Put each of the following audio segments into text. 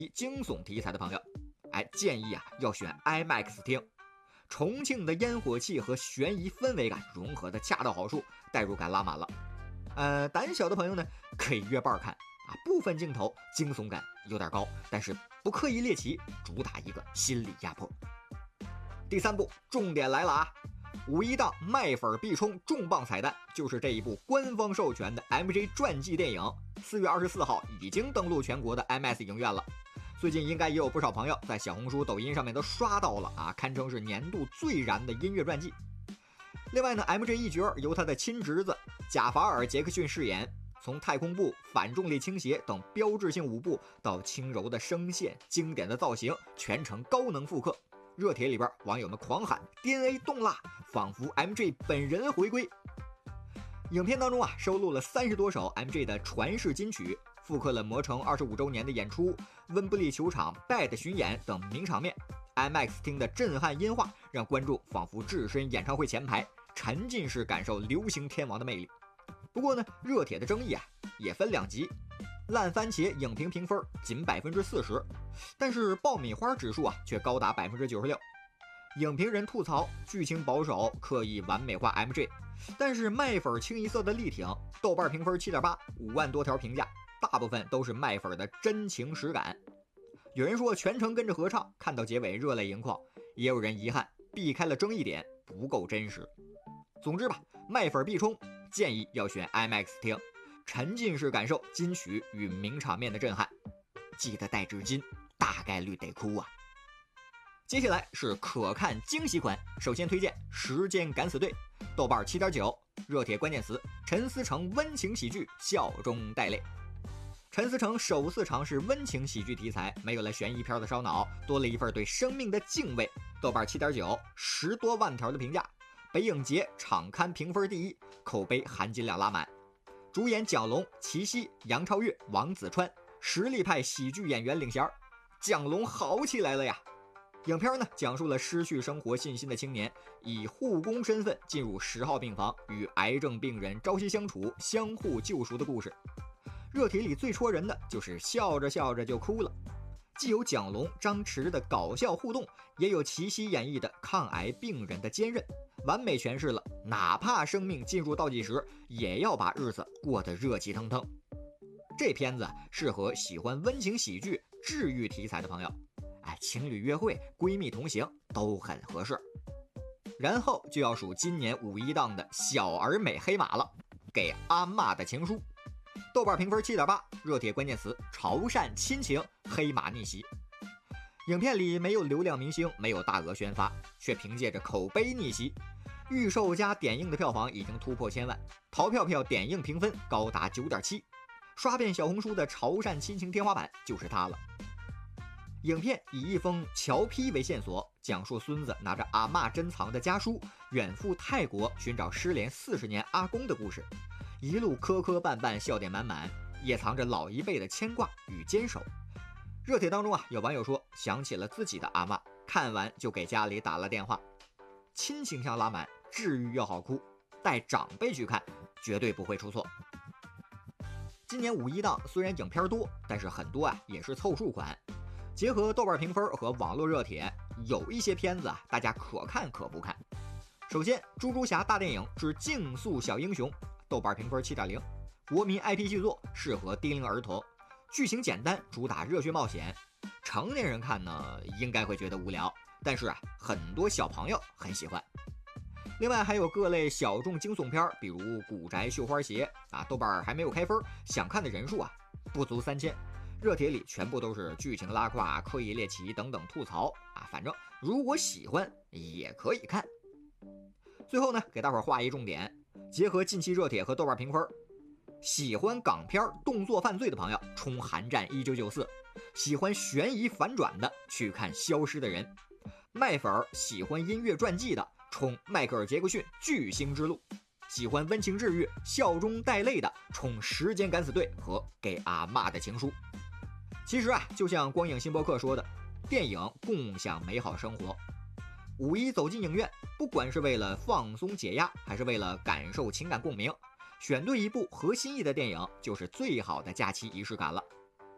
惊悚题材的朋友，建议要选 IMAX 厅。重庆的烟火气和悬疑氛围感融合的恰到好处，代入感拉满了。胆小的朋友呢，可以约伴看部分镜头惊悚感有点高，但是不刻意猎奇，主打一个心理压迫。第3部重点来了五一档卖粉必冲重磅彩蛋，就是这一部官方授权的 MJ 传记电影，4月24号已经登陆全国的 IMAX 影院了。最近应该也有不少朋友在小红书、抖音上面都刷到了堪称是年度最燃的音乐传记。另外呢 ，MJ 一角由他的亲侄子贾法尔·杰克逊饰演，从太空步、反重力倾斜等标志性舞步到轻柔的声线、经典的造型，全程高能复刻。热帖里边网友们狂喊 DNA 动啦，仿佛 MJ 本人回归。影片当中收录了30多首 MJ 的传世金曲，复刻了魔城25周年的演出、温布利球场 BAD 巡演等名场面。IMAX 厅的震撼音画让观众仿佛置身演唱会前排，沉浸式感受流行天王的魅力。不过呢，热帖的争议也分两极，烂番茄影评评分仅40%，但是爆米花指数却高达96%。影评人吐槽剧情保守，刻意完美化 MJ， 但是卖粉清一色的力挺，豆瓣评分7.8，5万多条评价，大部分都是卖粉的真情实感。有人说全程跟着合唱，看到结尾热泪盈眶，也有人遗憾避开了争议点，不够真实。总之吧，卖粉必冲，建议要选 IMAX 厅，沉浸式感受金曲与名场面的震撼，记得带纸巾，大概率得哭接下来是可看惊喜款，首先推荐《时间敢死队》，豆瓣7.9，热帖关键词陈思诚温情喜剧，笑中带泪。陈思诚首次尝试温情喜剧题材，没有了悬疑片的烧脑，多了一份对生命的敬畏。豆瓣7.9，10多万条的评价，北影节场刊评分第一，口碑含金量拉满。主演蒋龙、齐溪、杨超越、王子川，实力派喜剧演员领衔，蒋龙好起来了呀！影片呢，讲述了失去生活信心的青年以护工身份进入10号病房，与癌症病人朝夕相处，相互救赎的故事。热帖里最戳人的就是笑着笑着就哭了，既有蒋龙、张弛的搞笑互动，也有齐溪演绎的抗癌病人的坚韧，完美诠释了哪怕生命进入倒计时，也要把日子过得热气腾腾。这片子适合喜欢温情喜剧、治愈题材的朋友，情侣约会、闺蜜同行都很合适。然后就要数今年五一档的小而美黑马了，给阿嬷的情书。豆瓣评分7.8，热帖关键词潮汕亲情，黑马逆袭。影片里没有流量明星，没有大额宣发，却凭借着口碑逆袭，预售加点映的票房已经突破1000万，淘票票点映评分高达9.7，刷遍小红书的潮汕亲情天花板就是它了。影片以一封侨批为线索，讲述孙子拿着阿嬷珍藏的家书，远赴泰国寻找失联40年阿公的故事，一路磕磕绊绊，笑点满满，也藏着老一辈的牵挂与坚守。热帖当中有网友说想起了自己的阿嬷，看完就给家里打了电话。亲情向拉满，治愈又好哭，带长辈去看绝对不会出错。今年五一档虽然影片多，但是很多也是凑数款。结合豆瓣评分和网络热帖，有一些片子大家可看可不看。首先，猪猪侠大电影之竞速小英雄，豆瓣评分7.0，国民 IP 剧作，适合低龄儿童，剧情简单，主打热血冒险。成年人看呢，应该会觉得无聊，但是很多小朋友很喜欢。另外还有各类小众惊悚片，比如古宅绣花鞋豆瓣还没有开分，想看的人数不足3000。热帖里全部都是剧情拉胯、刻意猎奇等等吐槽反正如果喜欢也可以看。最后呢，给大伙儿画一重点，结合近期热帖和豆瓣评分，喜欢港片动作犯罪的朋友冲寒战1994，喜欢悬疑反转的去看消失的人，麦粉喜欢音乐传记的冲迈克尔·杰克逊巨星之路，喜欢温情治愈、笑中带泪的冲时间敢死队和给阿嬷的情书。其实就像光影新播客说的，电影共享美好生活。五一走进影院，不管是为了放松解压，还是为了感受情感共鸣，选对一部合心意的电影就是最好的假期仪式感了。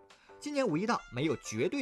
今年五一档没有绝对